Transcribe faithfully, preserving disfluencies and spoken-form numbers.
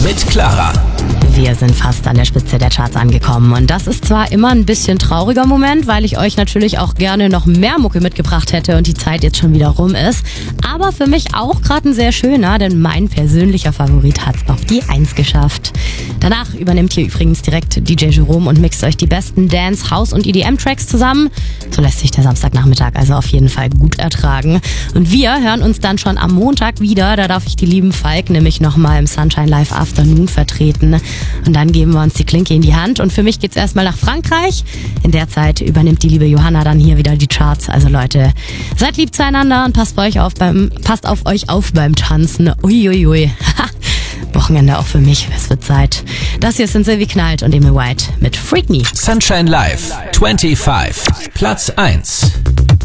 mit Clara. Wir sind fast an der Spitze der Charts angekommen und das ist zwar immer ein bisschen trauriger Moment, weil ich euch natürlich auch gerne noch mehr Mucke mitgebracht hätte und die Zeit jetzt schon wieder rum ist, aber für mich auch gerade ein sehr schöner, denn mein persönlicher Favorit hat's auf die eins geschafft. Danach übernimmt hier übrigens direkt D J Jerome und mixt euch die besten Dance, House und E D M-Tracks zusammen. So lässt sich der Samstagnachmittag also auf jeden Fall gut ertragen. Und wir hören uns dann schon am Montag wieder, da darf ich die lieben Falk nämlich nochmal im Sunshine Live Afternoon vertreten. Und dann geben wir uns die Klinke in die Hand und für mich geht's erstmal nach Frankreich. In der Zeit übernimmt die liebe Johanna dann hier wieder die Charts. Also Leute, seid lieb zueinander und passt, bei euch auf beim, passt auf euch auf beim Tanzen. Uiuiui. Ui. Wochenende auch für mich, es wird Zeit. Das hier sind Sylvie Knallt und Emil White mit Freak Me. Sunshine Live, fünfundzwanzig, Platz eins.